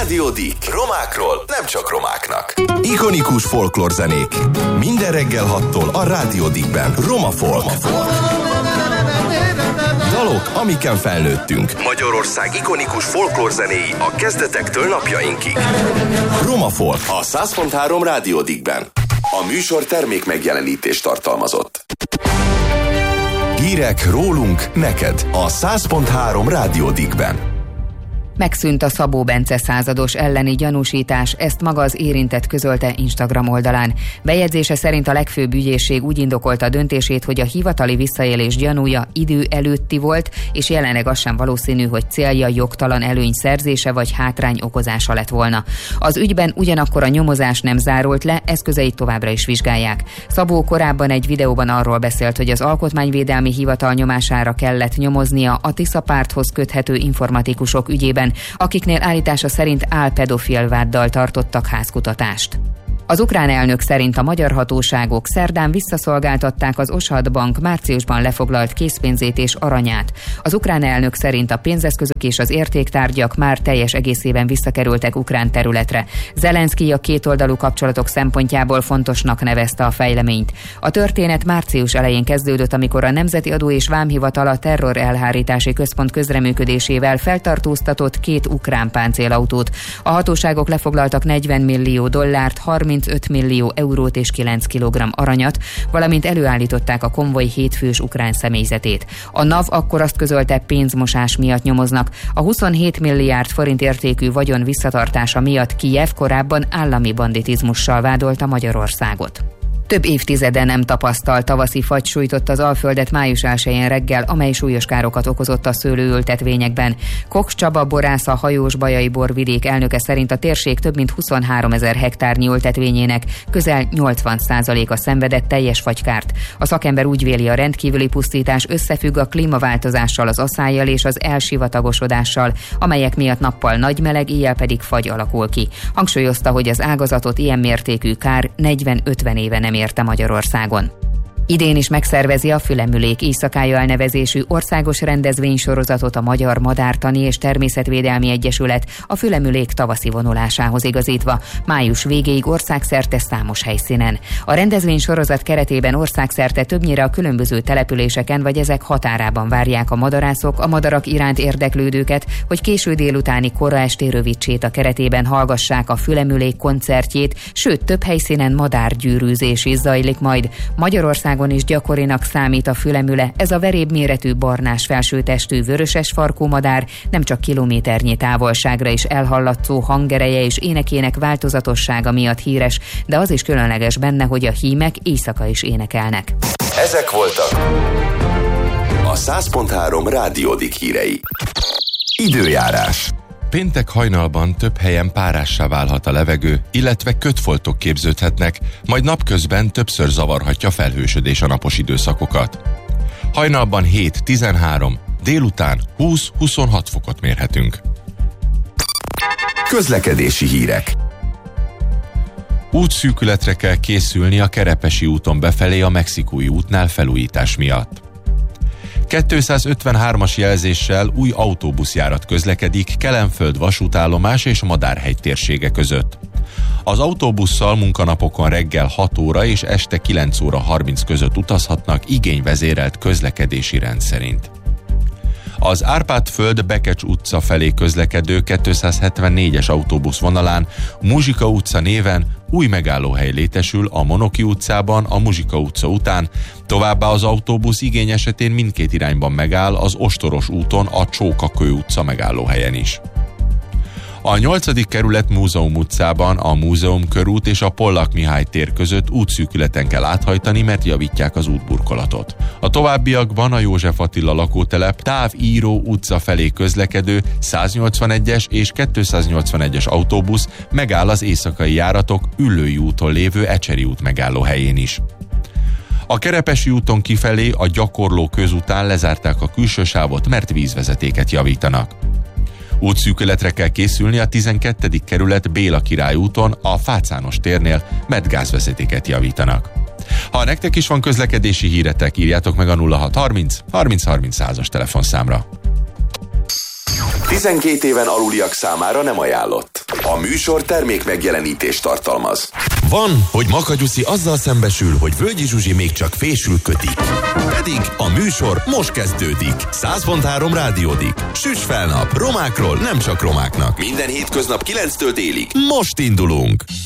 Rádió Dick. Romákról nem csak romáknak. Ikonikus folklórzenék. Minden reggel 6-tól a Rádió Dickben. Roma Folk. Dalok, amiken felnőttünk. Magyarország ikonikus folklórzenéi a kezdetektől napjainkig. Roma Folk a 100.3 Rádió Dickben. A műsor termék megjelenítést tartalmazott. Hírek rólunk, neked a 100.3 Rádió Dickben. Megszűnt a Szabó Bence százados elleni gyanúsítás, ezt maga az érintett közölte Instagram oldalán. Bejegyzése szerint a legfőbb ügyészség úgy indokolta a döntését, hogy a hivatali visszaélés gyanúja idő előtti volt, és jelenleg az sem valószínű, hogy célja jogtalan előny szerzése vagy hátrány okozása lett volna. Az ügyben ugyanakkor a nyomozás nem zárult le, eszközeit továbbra is vizsgálják. Szabó korábban egy videóban arról beszélt, hogy az Alkotmányvédelmi Hivatal nyomására kellett nyomoznia a Tisza párthoz köthető informatikusok ügyében, akiknél állítása szerint álpedofil váddal tartottak házkutatást. Az ukrán elnök szerint a magyar hatóságok szerdán visszaszolgáltatták az Oshad Bank márciusban lefoglalt készpénzét és aranyát. Az ukrán elnök szerint a pénzeszközök és az értéktárgyak már teljes egészében visszakerültek ukrán területre. Zelenszkij a kétoldalú kapcsolatok szempontjából fontosnak nevezte a fejleményt. A történet március elején kezdődött, amikor a Nemzeti Adó és Vámhivatal a Terror Elhárítási Központ közreműködésével feltartóztatott 2 ukrán páncélautót. A hatóságok lefoglaltak $40 millió, 35 millió eurót és 9 kg aranyat, valamint előállították a konvoj 7 fős ukrán személyzetét. A NAV akkor azt közölte, pénzmosás miatt nyomoznak. A 27 milliárd forint értékű vagyon visszatartása miatt Kijev korábban állami banditizmussal vádolta Magyarországot. Több évtizede nem tapasztalt tavaszi fagy sújtott az Alföldet május 1-én reggel, amely súlyos károkat okozott a szőlőültetvényekben. Koks Csaba borász, a Hajós-Bajai borvidék elnöke szerint a térség több mint 23 000 hektárnyi ültetvényének közel 80%-a szenvedett teljes fagykárt. A szakember úgy véli, a rendkívüli pusztítás összefügg a klímaváltozással, az aszályjal és az elsivatagosodással, amelyek miatt nappal nagy meleg, éjjel pedig fagy alakul ki. Hangsúlyozta, hogy az ágazatot ilyen mértékű kár 40-50 éve nem érte Magyarországon. Idén is megszervezi a Fülemülék éjszakája elnevezésű országos rendezvénysorozatot a Magyar Madártani és Természetvédelmi Egyesület a Fülemülék tavaszi vonulásához igazítva, május végéig országszerte számos helyszínen. A rendezvénysorozat keretében országszerte többnyire a különböző településeken vagy ezek határában várják a madarászok a madarak iránt érdeklődőket, hogy késő délutáni kora esti rövidséta keretében hallgassák a Fülemülék koncertjét, sőt több helyszínen madárgyűrűzés is zajlik majd. Magyarországon is gyakorinak számít a fülemüle, ez a veréb méretű barnás felsőtestű vöröses farkú madár nem csak kilométernyi távolságra is elhallatszó hangereje és énekének változatossága miatt híres, de az is különleges benne, hogy a hímek éjszaka is énekelnek. Ezek voltak a 100.3 Rádió Dick hírei. Időjárás. Péntek hajnalban több helyen párássá válhat a levegő, illetve kötfoltok képződhetnek, majd napközben többször zavarhatja felhősödés a napos időszakokat. Hajnalban 7-13, délután 20-26 fokot mérhetünk. Közlekedési hírek. Útszűkületre kell készülni a Kerepesi úton befelé a Mexikói útnál felújítás miatt. 253-as jelzéssel új autóbuszjárat közlekedik Kelenföld vasútállomás és Madárhegy térsége között. Az autóbusszal munkanapokon reggel 6 óra és este 9 óra 30 között utazhatnak igényvezérelt közlekedési rend szerint. Az Árpád-föld Bekecs utca felé közlekedő 274-es autóbuszvonalán Muzsika utca néven új megállóhely létesül a Monoki utcában a Muzsika utca után, továbbá az autóbusz igény esetén mindkét irányban megáll az Ostoros úton a Csókakő utca megállóhelyen is. A 8. kerület Múzeum utcában a Múzeum körút és a Pollak Mihály tér között útszűkületen kell áthajtani, mert javítják az útburkolatot. A továbbiakban a József Attila lakótelep Távíró utca felé közlekedő 181-es és 281-es autóbusz megáll az éjszakai járatok Üllői úton lévő Ecseri út megállóhelyén is. A Kerepesi úton kifelé a Gyakorló közután lezárták a külső sávot, mert vízvezetéket javítanak. Útszűkületre kell készülni a 12. kerület Béla Király úton a Fácános térnél, mert gázvezetéket javítanak. Ha nektek is van közlekedési híretek, írjátok meg a 0630 30 30 100-as telefonszámra. 12 éven aluliak számára nem ajánlott. A műsor termék megjelenítést tartalmaz. Van, hogy Makagyuszi azzal szembesül, hogy Völgyi Zsuzsi még csak fésül kötik. Pedig a műsor most kezdődik. 100.3 rádiódik. Süss fel nap, romákról nem csak romáknak. Minden hétköznap 9-től délig. Most indulunk!